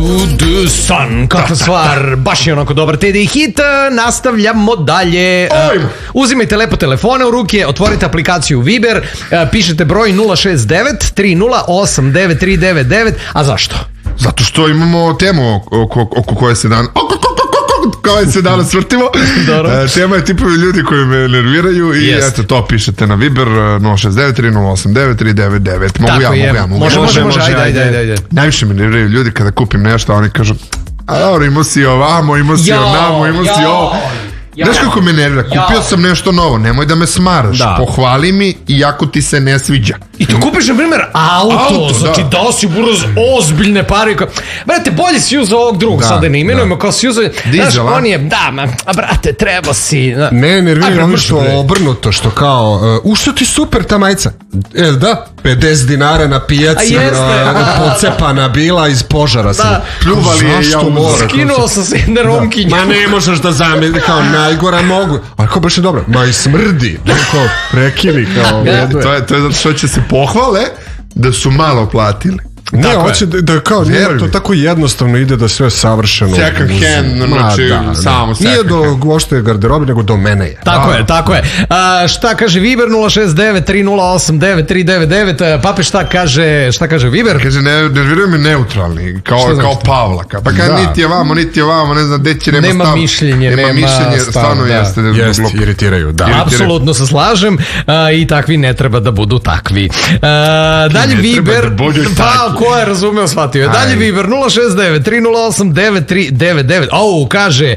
the sun. Kakva stvar, baš je onako dobar TDI hit. Nastavljamo dalje. Uzimajte lepo telefone u ruke, otvorite aplikaciju Viber, pišete broj 069 308 9399. A zašto? Zato što imamo temu oko koje se danas vrtimo. Tema je tipovi ljudi koji me nerviraju i eto to pišete na Viber 069 308 9399. Mogu ja. Može, ajde. Najviše me nerviraju ljudi kada kupim nešto, a oni kažu a dobro, imao si ovamo, imao si onamo, imao si ovo. Znaš kako me nervira, kupio sam nešto novo, nemoj da me smaraš, pohvali mi iako ti se ne sviđa. I to kupiš, na primjer, auto, znači dao si buraz ozbiljne pare. Brate, bolje si uzao ovog drugog, sada ne imenujemo kao si uzao. Znaš, on je, brate, treba si. Ne, nervira ono što obrnuto, što kao, što ti super ta majica. Da, 50 dinara na pijaci, pocepana bila iz požara sam. Pljuvali je skinuo sam se jedne romkinje. Ma ne možeš da zameni, kao najgora mogu. A kao baš je dobro, ma i smrdi. Kao prekini, kao. To je zato što će se pohvale da su malo platili. Ne, hoće da kao to tako jednostavno ide da sve savršeno. Second hand, znači samo second hand. Nije do gošte garderobe, nego do mene je. Tako je. Šta kaže Viber 069 308 9399? Pape, šta kaže Viber? Kaže, nerviraju me neutralni, kao Pavlaka. Pa kaže, niti je vamo, ne znam, deći nema mišljenje, stvarno jeste. Iritiraju, da. Apsolutno se slažem i takvi ne treba da budu takvi. Dalje Viber, ko je razumeo, shvatio je. Dalje Viber 069 308 9399. Kaže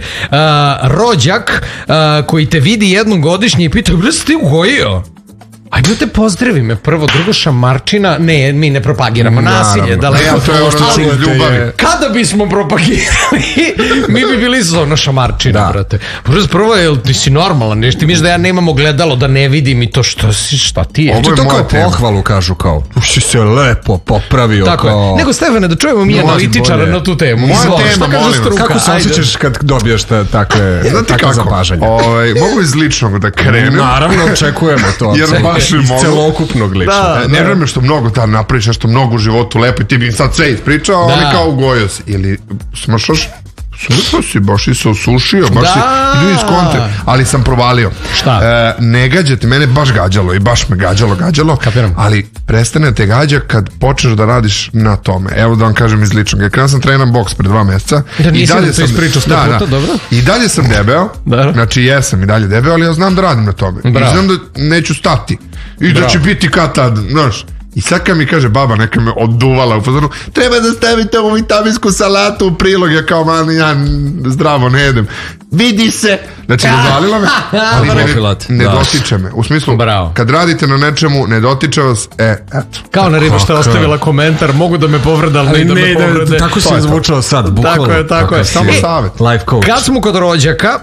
rođak koji te vidi jednom godišnje i pita, gdje si ti ugojio? Ajde da te pozdravi me prvo, drugo šamarčina. Ne, mi ne propagiramo nasilje, daleko. To je ono što iz ljubavi. Kada bismo propagirali, mi bi bili zona šamarčina, brate. Prvo je, ti si normalan, nešto ti misliš da ja nemam ogledalo, da ne vidim i to šta ti je. Ovo je to kao pohvalu kažu, kao si se lepo popravio. Tako je. Nego Stefane, da čujemo mi analitičara na tu temu. Šta kaže struka? Kako se osjećaš kad dobiješ takve zapažanja? Mogu iz ličnog da krenem. Naravno, očekujemo to. Iz celokupnog liča. Ne vreme što mnogo tam napraviš, što mnogo u životu lepo i ti bi sad sve ispričao, ali kao ugojio si. Ili smršaš? Super si, baš i se osušio, baš si idu iz kontre, ali sam provalio. Šta? Ne gađate, mene baš gađalo i baš me gađalo, kapiram. Ali prestane te gađa kad počneš da radiš na tome. Evo da vam kažem iz ličnog. Ja krenuo sam trenam boks pred 2 meseca. Da nisam da to ispričao 100 puta, dobro? I dalje sam debeo, znači jesam i dalje debeo, ali ja znam da radim na tome. I znam da neću stati. I da će biti kad tad, znaš. I sad kad mi kaže baba, neka me oduvala u fazonu, treba da stavite ovu vitaminsku salatu u prilog, ja kao ja zdravo ne jedem. Vidi se. Znači, razvalila me, ali ne dotiče me. U smislu, kad radite na nečemu, ne dotiče vas, eto. Kao na riba što je ostavila komentar, mogu da me povrede, ali ne da me povrede. Tako si izvučao sad, bukvalno. Tako je. Samo savjet. Life coach. Kad smo kod rođaka,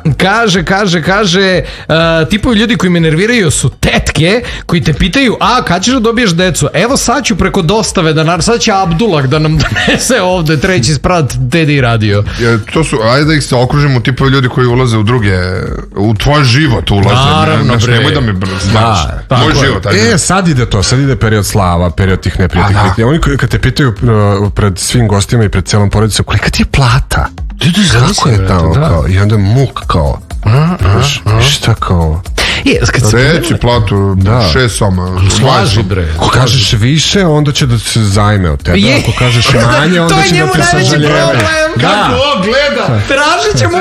kaže, tipovi ljudi koji me nerviraju su tetke, koji te pitaju, kad ćeš da dobiješ decu? Evo sad ću preko dostave, sad će Abdullah da nam donese ovde treći sprat TDI radio. To su, ajde da ih se okružimo, tipovi ljudi koji ulaze u druge, u tvoj život ulaze. Naravno, bre. Nemoj da mi znaš. Moj život. Sad ide period slava, period tih neprijatnih. Oni kad te pitaju pred svim gostima i pred celom porodicom, kolika ti je plata? Kako je tamo, kao, i onda muk, kao, šta kao... Reći platu 6 soma. Slaži, bre. Ako kažeš više, onda će da se zajme od tebe. Ako kažeš manje, onda će da te sažaljeve. Kako on gleda? Tražit ćemo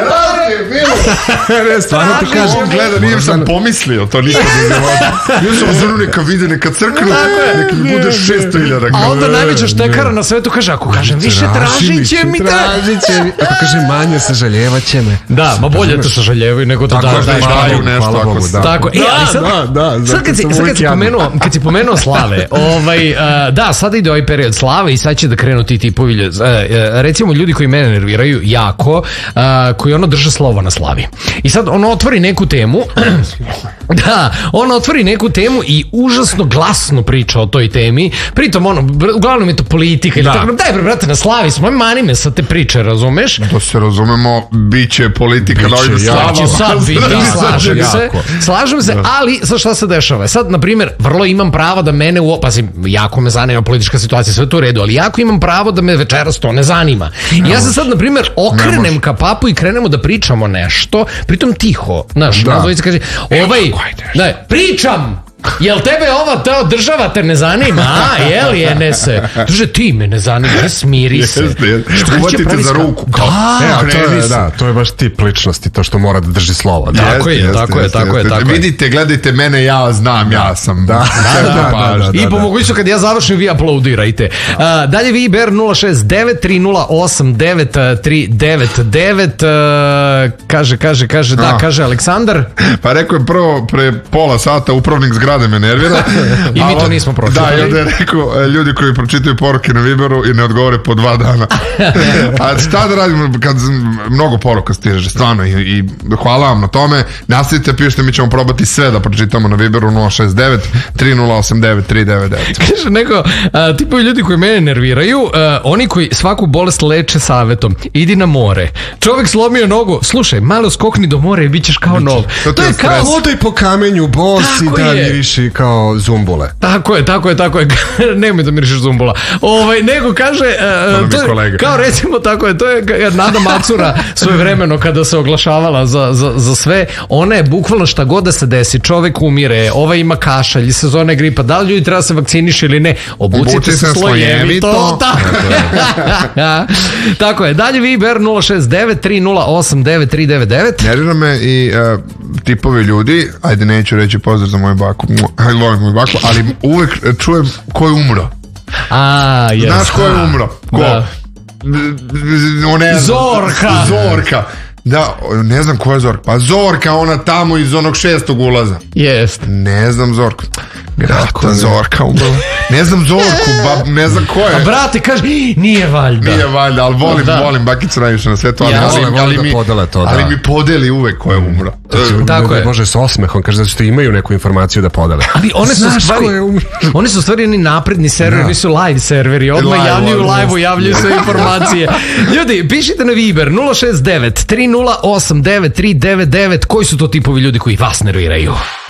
pare. Stvarno ti kažem. On gleda, nije sam pomislio to nikad u životu. Nije sam zrnu neka vide, neka crknu, neka mi bude 600.000. A onda najveća štekara na svetu kaže, ako kažem više, tražit će mi. Ako kažem manje, sažaljevat će me. Da, ma bolje te sažaljevaju nego da daju nešto. Tako, ali sad kad si pomenuo slave, sada ide ovaj period slave i sad će da krenu ti tipovi, recimo ljudi koji mene nerviraju jako, koji drže slovo na slavi. I sad otvori neku temu, Da, on otvori neku temu i užasno glasno priča o toj temi. Pritom uglavnom je to politika ili tako. Daj brate, na slavi smo, mani me sa te priče, razumeš? Da se razumemo, biće politika na ovim slavama. Će sad biti, slažem se, ali sa šta se dešava? Sad, na primjer, vrlo imam pravo da mene jako me zanima politička situacija, sve to u redu, ali jako imam pravo da me večeras to ne zanima. I ja se sad, na primjer, okrenem ka papu i krenemo da pričamo nešto, pritom tiho, znaš, nazvojica kaže, pričam! Jel tebe ova država te ne zanima? Jel je, Enese? Druže, ti me ne zanima, ne smiri se. Uvatite za ruku. To je baš tip ličnosti, to što mora da drži slovo. Tako je. Vidite, gledajte mene, ja znam, ja sam. I po mogućnosti kad ja završim, vi aplaudirajte. Dalje Viber 069-308-939. Kaže Aleksandar. Pa rekao je prvo pre pola sata upravnik zgrade me nervira. I mi to nismo pročitali. Da, i onda je rekao, ljudi koji pročitaju poruke na Viberu i ne odgovore po 2 dana. A šta da radimo kad mnogo poruka stiže, stvarno, i hvala vam na tome. Nastavite, pišite, mi ćemo probati sve da pročitamo na Viberu 069-3089-399. Kaže neko, tipovi ljudi koji mene nerviraju, oni koji svaku bolest leče savjetom, idi na more. Čovjek slomio nogu, slušaj, malo skokni do mora i bit ćeš kao nov. To je kao hodaj po kamenju, bos i dalje miriši kao zumbule. Tako je. Nemoj da mirišiš zumbula. Nego kaže, kao recimo tako je, to je Nada Macura svojevremeno kada se oglašavala za sve, ona je bukvalno šta god da se desi, čovek umire, ima kašalj, sezone gripa, da li ljudi treba se vakciniš ili ne, obucite se slojevito. Tako je. Dalje Viber 069-308-9399. Nervira me i tipovi ljudi, ajde neću reći pozdrav za moju baku, volim moju baku, ali uvek čujem ko je umro. Znaš ko je umro? Ko? Zorka. Da, ne znam ko je Zorka. Pa Zorka, ona tamo iz onog 6. ulaza. Jest. Ne znam Zorku. Grata Zorka umrla. Ne znam Zorku, ne znam ko je. A brate, kaže, nije valjda, ali volim bakicu najviše na svetu, ali mi podeli uvek ko je umro. Tako je. Može s osmehom, kaže, zato što imaju neku informaciju da podele. Ali one su stvari oni napredni serveri, oni su live serveri, odmah javljaju live-u, javljaju sve informacije. Ljudi, pišite na Viber 069-308-9399, koji su to tipovi ljudi koji vas nerviraju?